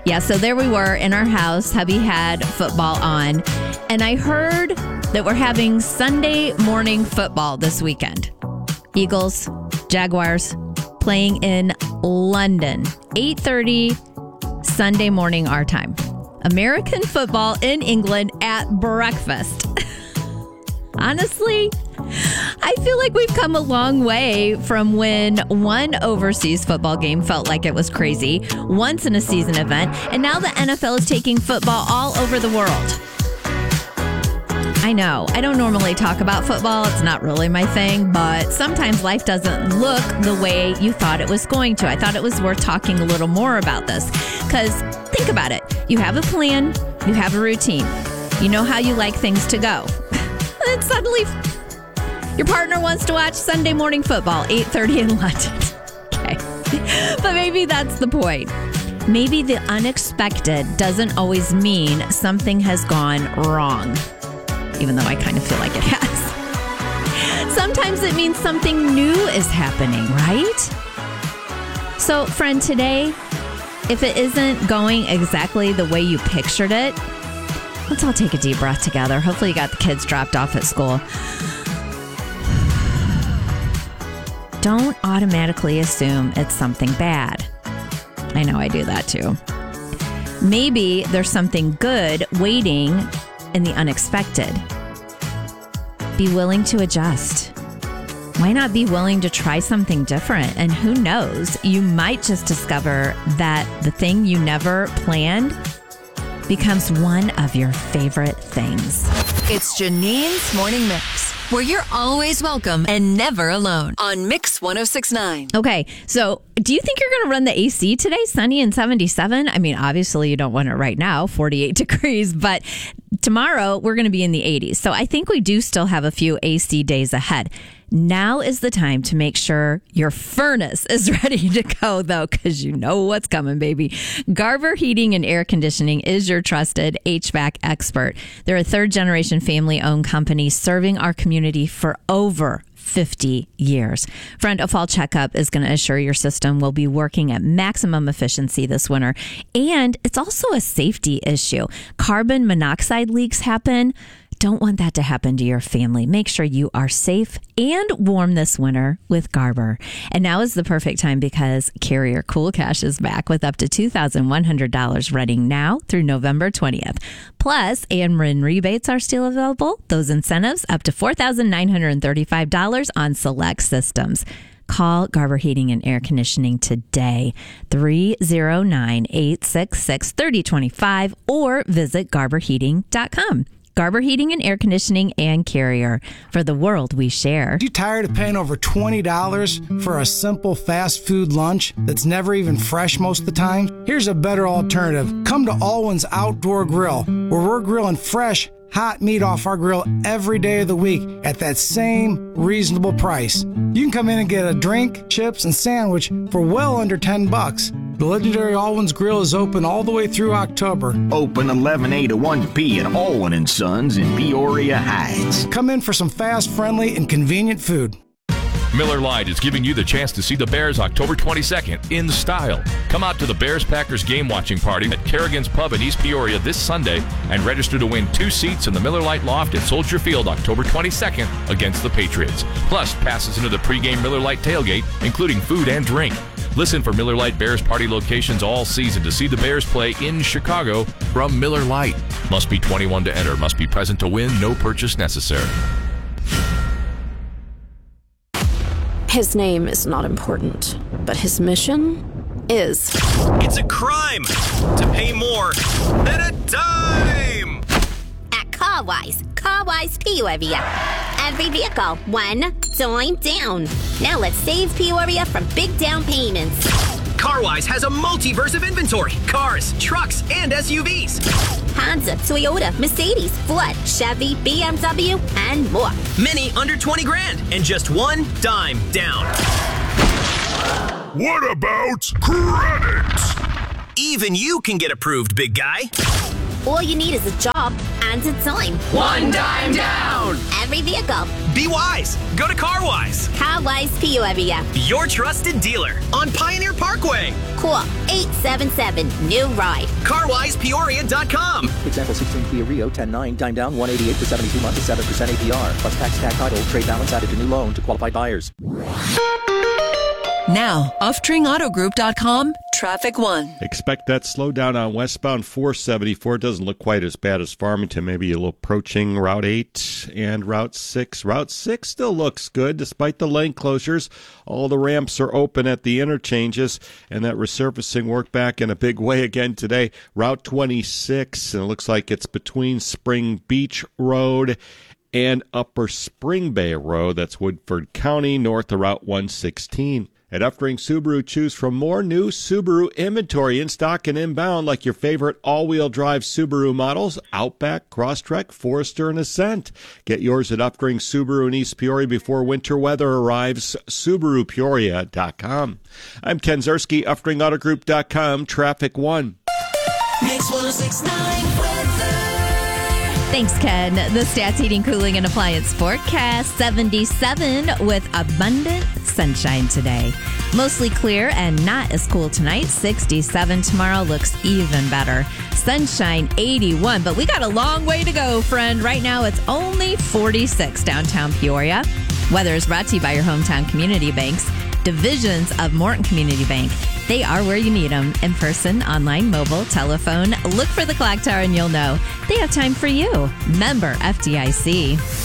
Yeah, so there we were in our house. Hubby had football on. And I heard that we're having Sunday morning football this weekend. Eagles, Jaguars playing in London. 8:30 Sunday morning our time. American football in England at breakfast. Honestly, I feel like we've come a long way from when one overseas football game felt like it was crazy, once in a season event, and now the NFL is taking football all over the world. I know, I don't normally talk about football. It's not really my thing, but sometimes life doesn't look the way you thought it was going to. I thought it was worth talking a little more about this because think about it. You have a plan, you have a routine, you know how you like things to go. And suddenly your partner wants to watch Sunday morning football, 8:30 in London. Okay. But maybe that's the point. Maybe the unexpected doesn't always mean something has gone wrong, even though I kind of feel like it has. Sometimes it means something new is happening, right? So, friend, today, if it isn't going exactly the way you pictured it, let's all take a deep breath together. Hopefully you got the kids dropped off at school. Don't automatically assume it's something bad. I know I do that too. Maybe there's something good waiting in the unexpected. Be willing to adjust. Why not be willing to try something different? And who knows, you might just discover that the thing you never planned becomes one of your favorite things. It's Janine's Morning Mix, where you're always welcome and never alone on Mix 106.9. Okay, so do you think you're going to run the AC today? Sunny and 77? I mean, obviously you don't want it right now, 48 degrees, but tomorrow we're going to be in the 80s. So I think we do still have a few AC days ahead. Now is the time to make sure your furnace is ready to go, though, because you know what's coming, baby. Garver Heating and Air Conditioning is your trusted HVAC expert. They're a third-generation family-owned company serving our community for over 50 years. Friend, a fall checkup is going to assure your system will be working at maximum efficiency this winter. And it's also a safety issue. Carbon monoxide leaks happen. Don't want that to happen to your family. Make sure you are safe and warm this winter with Garber. And now is the perfect time because Carrier Cool Cash is back with up to $2,100 running now through November 20th. Plus, Ameren rebates are still available. Those incentives up to $4,935 on select systems. Call Garber Heating and Air Conditioning today, 309-866-3025, or visit garberheating.com. Garber Heating and Air Conditioning and Carrier, for the world we share. You tired of paying over $20 for a simple fast food lunch that's never even fresh most of the time? Here's a better alternative. Come to Alwyn's Outdoor Grill, where we're grilling fresh, hot meat off our grill every day of the week at that same reasonable price. You can come in and get a drink, chips, and sandwich for well under $10. The legendary Alwyn's Grill is open all the way through October. Open 11A to 1P at Alwyn & Sons in Peoria Heights. Come in for some fast, friendly, and convenient food. Miller Lite is giving you the chance to see the Bears October 22nd in style. Come out to the Bears-Packers game watching party at Kerrigan's Pub in East Peoria this Sunday and register to win 2 seats in the Miller Lite Loft at Soldier Field October 22nd against the Patriots. Plus, passes into the pregame Miller Lite tailgate, including food and drink. Listen for Miller Lite Bears party locations all season to see the Bears play in Chicago from Miller Lite. Must be 21 to enter. Must be present to win. No purchase necessary. His name is not important, but his mission is. It's a crime to pay more than a dime! At CarWise Peoria. Every vehicle, $1 dime down. Now let's save Peoria from big down payments. CarWise has a multiverse of inventory. Cars, trucks, and SUVs. Honda, Toyota, Mercedes, Ford, Chevy, BMW, and more. Many under 20 grand and just $1 dime down. What about credit? Even you can get approved, big guy. All you need is a job and a dime. One dime down. Every vehicle. Be wise. Go to CarWise. CarWise Peoria. Your trusted dealer on Pioneer Parkway. Call 877-NEW-RIDE. CarWisePeoria.com. Example 16 Kia Rio 10.9, dime down 188 for 72 months at 7% APR. Plus tax, tag title, trade balance added to new loan to qualified buyers. Now, UfTringAutoGroup.com, Traffic 1. Expect that slowdown on westbound 474. It doesn't look quite as bad as Farmington, maybe a little approaching Route 8 and Route 6. Route 6 still looks good despite the lane closures. All the ramps are open at the interchanges, and that resurfacing worked back in a big way again today. Route 26, and it looks like it's between Spring Beach Road and Upper Spring Bay Road. That's Woodford County, north of Route 116. At Uftring Subaru, choose from more new Subaru inventory in stock and inbound, like your favorite all-wheel drive Subaru models, Outback, Crosstrek, Forester, and Ascent. Get yours at Uftring Subaru in East Peoria before winter weather arrives. SubaruPeoria.com. I'm Ken Zerski, UftringAutoGroup.com, Traffic 1. Mix 106.9 weather. Thanks, Ken. The Stats Heating, Cooling, and Appliance forecast, 77 with abundant sunshine today. Mostly clear and not as cool tonight. 67 tomorrow, looks even better. Sunshine, 81. But we got a long way to go, friend. Right now, it's only 46 downtown Peoria. Weather is brought to you by your hometown community banks. Divisions of Morton Community Bank. They are where you need them. In person, online, mobile, telephone. Look for the clock tower and you'll know. They have time for you. Member FDIC.